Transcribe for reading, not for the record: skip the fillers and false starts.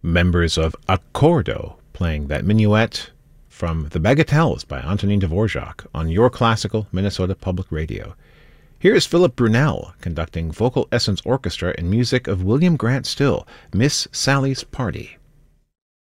members of Accordo playing that minuet from The Bagatelles by Antonin Dvorak on Your Classical Minnesota Public Radio. Here is Philip Brunel conducting Vocal Essence Orchestra in music of William Grant Still, Miss Sally's Party.